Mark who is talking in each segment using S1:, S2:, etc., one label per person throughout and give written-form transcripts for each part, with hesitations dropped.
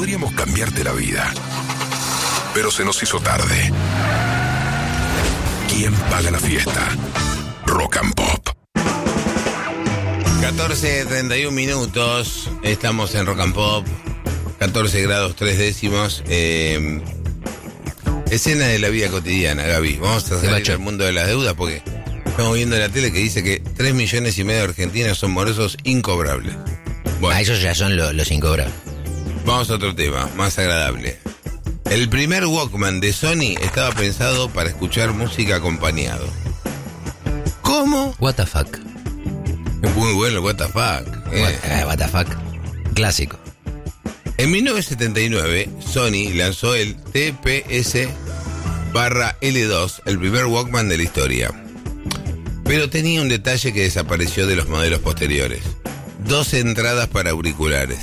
S1: Podríamos cambiarte la vida, pero se nos hizo tarde. ¿Quién paga la fiesta? Rock and Pop.
S2: 14:31 minutos. Estamos en Rock and Pop. 14 grados 3 décimos. Escena de la vida cotidiana, Gaby. Vamos a salir al mundo de las deudas porque estamos viendo en la tele que dice que 3,5 millones de argentinos son morosos incobrables. Bueno,
S3: esos ya son los incobrables.
S2: Vamos a otro tema, más agradable. El primer Walkman de Sony estaba pensado para escuchar música acompañado. ¿Cómo?
S3: What the fuck.
S2: Es muy bueno, what the fuck.
S3: What the fuck. Clásico.
S2: En 1979, Sony lanzó el TPS-L2, el primer Walkman de la historia. Pero tenía un detalle que desapareció de los modelos posteriores: 2 entradas para auriculares.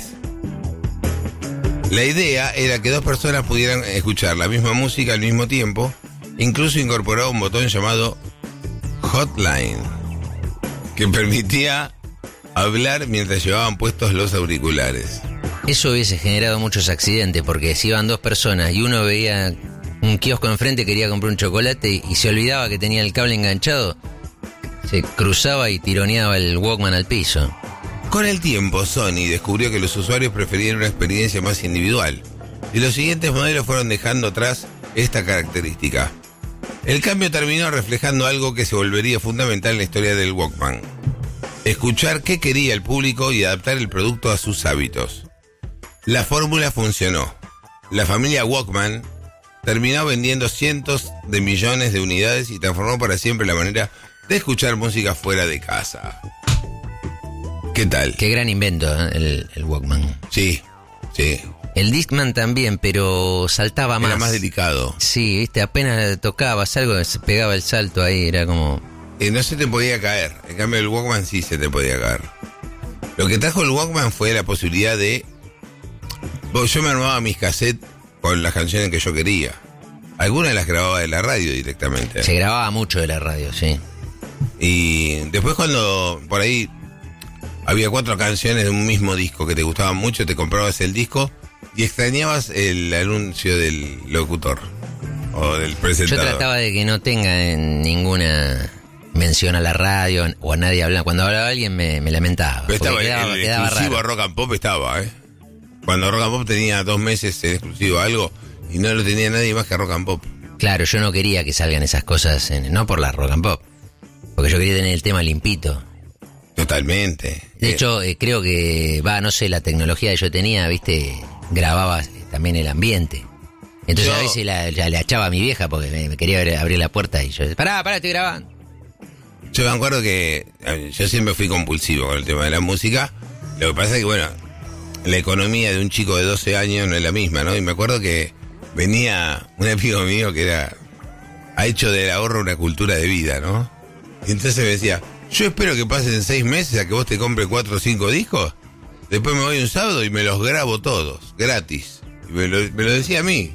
S2: La idea era que 2 personas pudieran escuchar la misma música al mismo tiempo. Incluso incorporaba un botón llamado Hotline, que permitía hablar mientras llevaban puestos los auriculares.
S3: Eso hubiese generado muchos accidentes, porque si iban 2 personas y uno veía un kiosco enfrente, quería comprar un chocolate y se olvidaba que tenía el cable enganchado, se cruzaba y tironeaba el Walkman al piso.
S2: Con el tiempo, Sony descubrió que los usuarios preferían una experiencia más individual, y los siguientes modelos fueron dejando atrás esta característica. El cambio terminó reflejando algo que se volvería fundamental en la historia del Walkman: escuchar qué quería el público y adaptar el producto a sus hábitos. La fórmula funcionó. La familia Walkman terminó vendiendo cientos de millones de unidades y transformó para siempre la manera de escuchar música fuera de casa. ¿Qué tal?
S3: Qué gran invento, ¿eh? el Walkman.
S2: Sí, sí.
S3: El Discman también, pero saltaba más.
S2: Era más delicado.
S3: Sí, viste, apenas tocabas algo, se pegaba el salto ahí, era como...
S2: No se te podía caer. En cambio el Walkman sí se te podía caer. Lo que trajo el Walkman fue la posibilidad de... Yo me armaba mis cassettes con las canciones que yo quería. Algunas las grababa de la radio directamente.
S3: Se grababa mucho de la radio, sí.
S2: Y después cuando por ahí había 4 canciones de un mismo disco que te gustaban mucho, te comprabas el disco y extrañabas el anuncio del locutor o del presentador.
S3: Yo trataba de que no tenga ninguna mención a la radio o a nadie hablando. Cuando hablaba alguien me lamentaba.
S2: Pero estaba
S3: quedaba
S2: exclusivo
S3: raro.
S2: a Rock and Pop, estaba, Cuando Rock and Pop tenía 2 meses en exclusivo algo y no lo tenía nadie más que Rock and Pop.
S3: Claro, yo no quería que salgan esas cosas, no por la Rock and Pop, porque yo quería tener el tema limpito.
S2: Totalmente.
S3: De hecho, creo que, no sé, la tecnología que yo tenía, viste, grababa también el ambiente. Entonces a veces le echaba a mi vieja porque me quería abrir la puerta y yo, pará, estoy grabando.
S2: Yo me acuerdo que yo siempre fui compulsivo con el tema de la música. Lo que pasa es que, bueno, la economía de un chico de 12 años no es la misma, ¿no? Y me acuerdo que venía un amigo mío que ha hecho del ahorro una cultura de vida, ¿no? Y entonces me decía, yo espero que pasen 6 meses a que vos te compres 4 o 5 discos, después me voy un sábado y me los grabo todos, gratis. Y me lo decía a mí.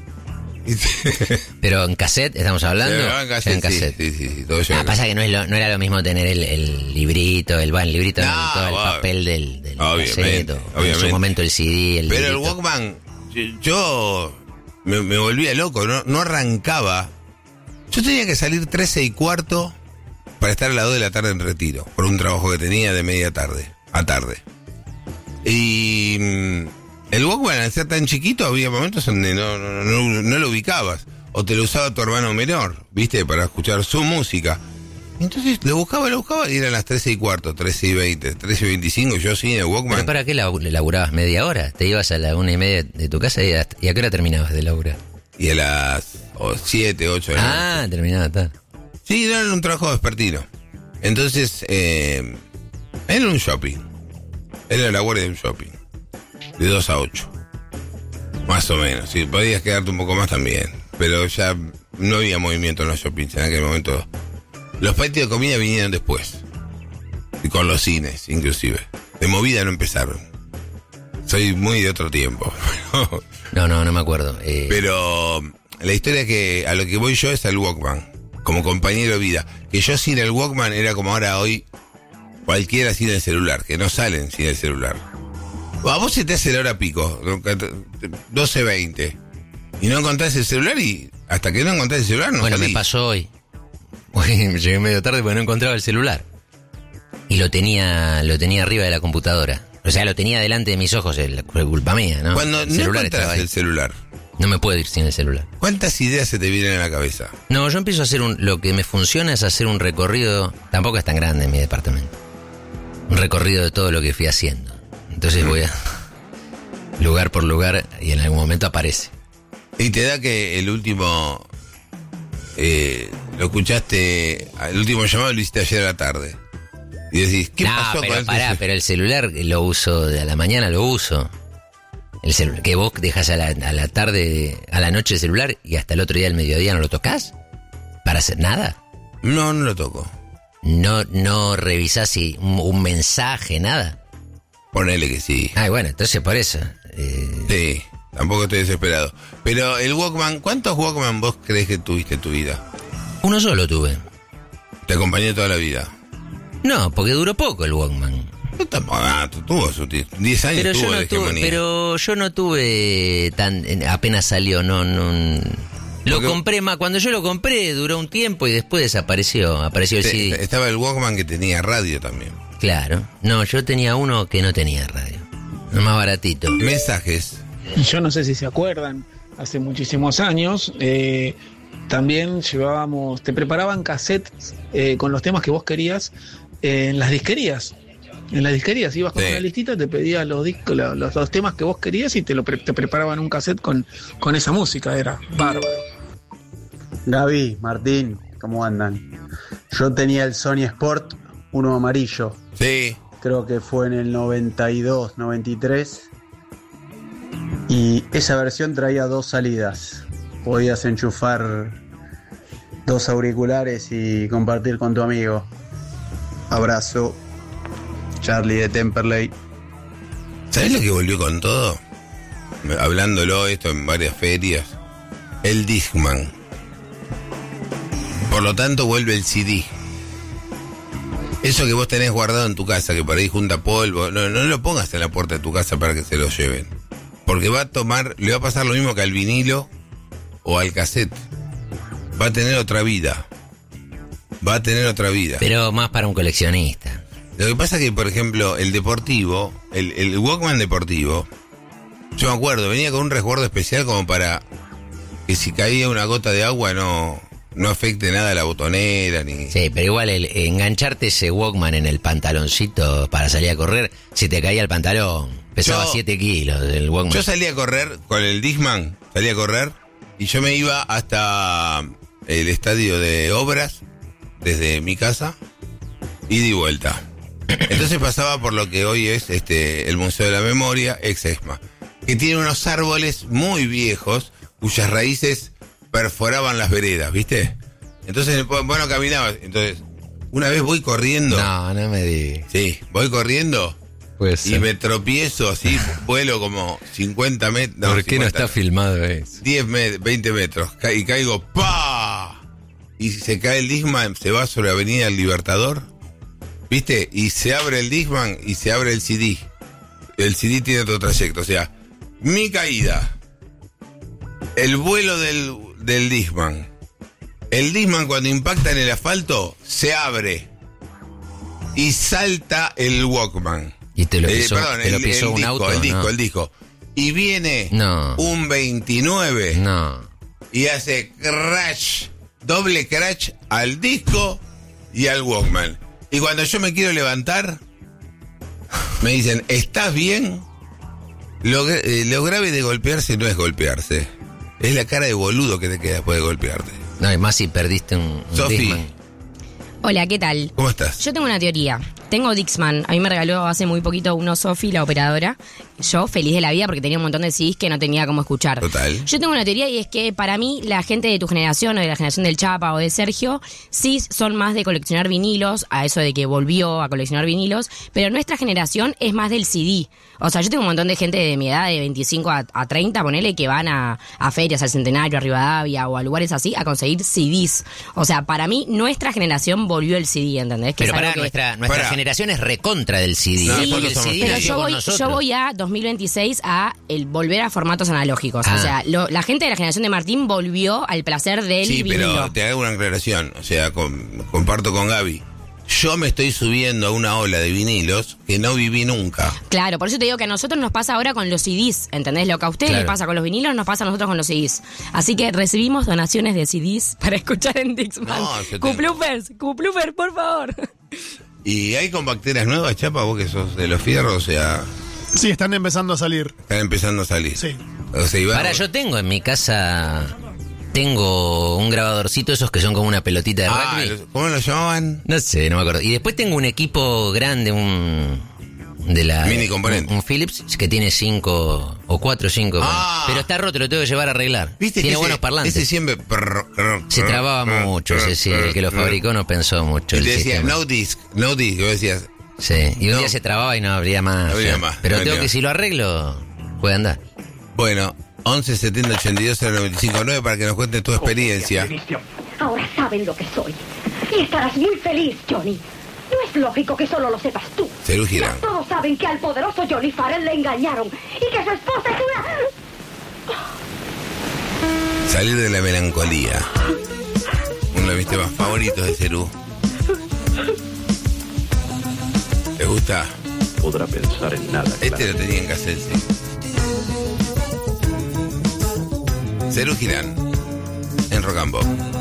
S3: Pero en cassette estamos hablando.
S2: En cassette. Sí, todo
S3: pasa que no era lo mismo tener el librito, todo el papel del cassette, o en su momento el CD,
S2: Pero
S3: librito.
S2: el Walkman, yo me volvía loco, no arrancaba. Yo tenía que salir 13:15 para estar a las 2 de la tarde en retiro, por un trabajo que tenía de media tarde a tarde. Y el Walkman, al ser tan chiquito, había momentos donde no lo ubicabas. O te lo usaba tu hermano menor, ¿viste? Para escuchar su música. Entonces lo buscaba y eran las 13:15, 13:20, 13:25, yo sin el Walkman.
S3: ¿Pero para qué laburabas media hora? Te ibas a la 1:30 de tu casa y a qué hora terminabas de laburar.
S2: Y a las 7, 8 de la noche.
S3: Terminaba tarde.
S2: Sí, era un trabajo vespertino. Entonces, era un shopping. Era la guardia de un shopping. De 2 a 8. Más o menos. Sí, podías quedarte un poco más también. Pero ya no había movimiento en los shoppings en aquel momento. Los patios de comida vinieron después. Y con los cines, inclusive. De movida no empezaron. Soy muy de otro tiempo.
S3: No me acuerdo.
S2: Pero la historia que a lo que voy yo es al Walkman. Como compañero de vida. Que yo sin el Walkman era como ahora hoy cualquiera sin el celular. Que no salen sin el celular. A vos se te hace la hora pico, 12:20. Y no encontrás el celular y hasta que no encontrás el celular no
S3: Bueno,
S2: salís.
S3: me pasó hoy. Hoy llegué medio tarde porque no encontraba el celular. Y lo tenía arriba de la computadora. O sea, lo tenía delante de mis ojos, fue culpa mía, ¿no?
S2: Cuando
S3: el
S2: no
S3: celular
S2: encontrás
S3: estaba ahí.
S2: el celular,
S3: No me puedo ir sin el celular.
S2: ¿cuántas ideas se te vienen a la cabeza?
S3: No, yo empiezo a hacer lo que me funciona es hacer un recorrido, tampoco es tan grande en mi departamento. Un recorrido de todo lo que fui haciendo. Entonces voy a lugar por lugar y en algún momento aparece.
S2: Y te da que el último, lo escuchaste, el último llamado lo hiciste ayer a la tarde. Y decís, ¿qué pasó
S3: pero
S2: con este
S3: pará, pero el celular lo uso de a la mañana, lo uso. El celular, que vos dejas a la tarde, a la noche el celular y hasta el otro día al mediodía no lo tocas para hacer nada.
S2: No lo toco.
S3: No revisás si un mensaje, nada.
S2: Ponele que sí.
S3: Ay, bueno, entonces por eso.
S2: Sí, tampoco estoy desesperado. Pero el Walkman, ¿cuántos Walkman vos crees que tuviste en tu vida?
S3: Uno solo tuve.
S2: Te acompañó toda la vida.
S3: No, porque duró poco el Walkman.
S2: No tampoco, tuvo sus 10 años
S3: Pero
S2: tuvo
S3: yo
S2: de
S3: no tuve,
S2: hegemonía.
S3: pero yo no tuve apenas salió, no. Lo
S2: Porque-
S3: compré más, cuando yo lo compré duró un tiempo y después desapareció, apareció el CD.
S2: Estaba el Walkman que tenía radio también.
S3: Claro. No, yo tenía uno que no tenía radio. Uno más baratito.
S2: Mensajes.
S4: Yo no sé si se acuerdan, hace muchísimos años, también llevábamos, te preparaban cassettes con los temas que vos querías en las disquerías. En las disquerías ibas con
S2: Sí.
S4: una listita, te pedía los discos, los temas que vos querías y te preparaban un cassette con esa música, era bárbaro.
S5: Gaby, Martín, ¿cómo andan? Yo tenía el Sony Sport, uno amarillo,
S2: Sí.
S5: creo que fue en el 92, 93. Y esa versión traía 2 salidas. Podías enchufar 2 auriculares y compartir con tu amigo. Abrazo. Charlie de Temperley.
S2: ¿Sabés lo que volvió con todo? Hablándolo esto en varias ferias. El Discman. Por lo tanto vuelve el CD. Eso que vos tenés guardado en tu casa, que por ahí junta polvo, no lo pongas en la puerta de tu casa para que se lo lleven. Porque le va a pasar lo mismo que al vinilo o al cassette. Va a tener otra vida.
S3: Pero más para un coleccionista.
S2: Lo que pasa es que, por ejemplo, el deportivo, el Walkman deportivo, yo me acuerdo, venía con un resguardo especial como para que si caía una gota de agua no afecte nada a la botonera ni...
S3: Sí, pero igual engancharte ese Walkman en el pantaloncito para salir a correr, si te caía el pantalón, pesaba 7 kilos el Walkman.
S2: Yo salí a correr con el Discman, y yo me iba hasta el estadio de Obras, desde mi casa, ida y vuelta. Entonces pasaba por lo que hoy es el Museo de la Memoria, ex ESMA, que tiene unos árboles muy viejos cuyas raíces perforaban las veredas, ¿viste? Entonces, bueno, caminabas. Entonces, una vez voy corriendo.
S3: No me digas.
S2: Sí, voy corriendo
S3: Pues
S2: y me tropiezo así, vuelo como 50 metros.
S3: ¿Por qué no está filmado eso?
S2: 20 metros, y caigo, ¡pa! Y se cae el Discman, se va sobre Avenida El Libertador, ¿viste? Y se abre el Discman y se abre el CD. El CD tiene otro trayecto, o sea, mi caída, el vuelo del Discman. El Discman cuando impacta en el asfalto, se abre y salta el Walkman.
S3: Y te lo pisó, te lo pisó un
S2: disco,
S3: auto.
S2: el disco. Y viene un 29 y hace crash, doble crash al disco y al Walkman. Y cuando yo me quiero levantar, me dicen, ¿estás bien? Lo grave de golpearse no es golpearse. Es la cara de boludo que te queda después de golpearte.
S3: No, y más si perdiste un
S2: Sofi,
S3: Discman.
S6: Hola, ¿qué tal?
S2: ¿Cómo estás?
S6: Yo tengo una teoría. Tengo Dixman. A mí me regaló hace muy poquito uno Sofi, la operadora. Yo feliz de la vida porque tenía un montón de CDs que no tenía cómo escuchar.
S2: Total.
S6: Yo tengo una teoría y es que para mí la gente de tu generación o de la generación del Chapa o de Sergio sí son más de coleccionar vinilos, a eso de que volvió a coleccionar vinilos, pero nuestra generación es más del CD. O sea, yo tengo un montón de gente de mi edad, de 25 a 30, ponele, que van a ferias, al Centenario, a Rivadavia o a lugares así a conseguir CDs. O sea, para mí nuestra generación volvió el CD, ¿entendés? Que
S3: Pero
S6: es algo
S3: para
S6: que-
S3: nuestra
S2: Pará.
S3: generación generación es recontra del CD.
S2: No,
S3: porque
S2: nosotros
S3: el
S2: somos
S3: CD
S6: Pero
S3: nació con nosotros.
S6: yo voy a 2026 a el volver a formatos analógicos.
S3: Ah.
S6: O sea, la gente de la generación de Martín volvió al placer del
S2: Sí,
S6: vinilo.
S2: pero te hago una aclaración. O sea, comparto con Gaby. Yo me estoy subiendo a una ola de vinilos que no viví nunca.
S6: Claro, por eso te digo que a nosotros nos pasa ahora con los CDs, ¿entendés? Lo que a ustedes
S3: Claro.
S6: les pasa con los vinilos nos pasa a nosotros con los CDs. Así que recibimos donaciones de CDs para escuchar en Dixman.
S2: No, yo
S6: Cuplupers, por favor.
S2: ¿Y hay compacteras nuevas, Chapa? Vos que sos de los fierros, o sea,
S7: Sí, están empezando a salir.
S2: están empezando a salir.
S7: Sí.
S2: O sea, Iván,
S3: Ahora, yo tengo en mi casa, tengo un grabadorcito, esos que son como una pelotita de rugby.
S2: ¿cómo lo llamaban?
S3: No sé, no me acuerdo. Y después tengo un equipo grande, de la
S2: Mini componente.
S3: un Philips que tiene 5 o 4 o 5.
S2: Ah.
S3: Pero está roto, lo tengo que llevar a arreglar.
S2: ¿Viste
S3: Tiene
S2: que
S3: buenos parlantes.
S2: Ese siempre...
S3: Se trababa mucho, ese sí, el que lo fabricó no pensó mucho.
S2: Y
S3: el
S2: te decía,
S3: sistema.
S2: no disc, y vos decías,
S3: Sí, y un
S2: No.
S3: día se trababa y no abría más.
S2: No abría más,
S3: Pero
S2: no
S3: tengo
S2: abría.
S3: que, si lo arreglo, puede andar.
S2: bueno, 11 70 82 95 9 para que nos cuentes tu experiencia.
S8: Ahora saben lo que soy. Y estarás muy feliz, Johnny. No es lógico que solo lo sepas tú.
S2: Cerú Girán.
S8: Todos saben que al poderoso Johnny Farrell le engañaron y que su esposa es una...
S2: Salir de la melancolía. Uno de mis temas favoritos de Cerú. ¿Te gusta?
S9: Podrá pensar en nada.
S2: Este lo tenían que hacer, sí. Cerú Girán, en Rock and Pop.